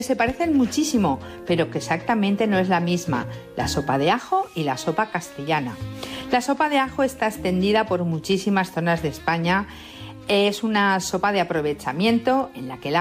Se parecen muchísimo, pero que exactamente no es la misma, la sopa de ajo y la sopa castellana. La sopa de ajo está extendida por muchísimas zonas de España. Es una sopa de aprovechamiento en la que el